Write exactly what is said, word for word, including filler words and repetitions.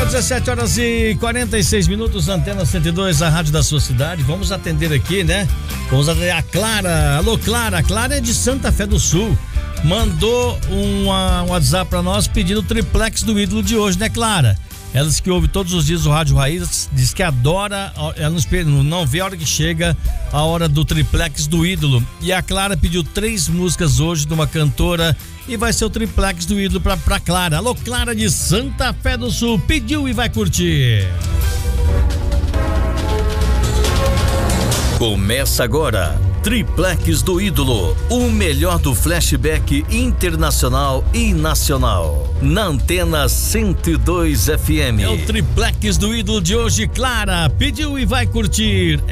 Agora dezessete horas e quarenta e seis minutos, Antena cento e dois, a rádio da sua cidade. Vamos atender aqui, né? Vamos atender a Clara. Alô, Clara. A Clara é de Santa Fé do Sul. Mandou um, um WhatsApp pra nós pedindo o triplex do ídolo de hoje, né, Clara? Ela diz que ouve todos os dias o Rádio Raiz, diz que adora, ela não, não vê a hora que chega a hora do triplex do ídolo. E a Clara pediu três músicas hoje de uma cantora e vai ser o triplex do ídolo pra, pra Clara. Alô, Clara de Santa Fé do Sul, pediu e vai curtir. Começa agora, Triplex do Ídolo, o melhor do flashback internacional e nacional, na Antena cento e dois F M. É o Triplex do Ídolo de hoje, Clara pediu e vai curtir.